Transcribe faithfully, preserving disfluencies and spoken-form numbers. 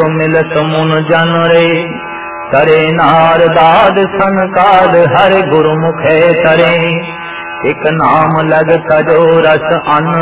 मिलत मुन जन रे। तरे नार दाद संकाल हर गुरुमुखे तरे। एक नाम लग तजो रस अन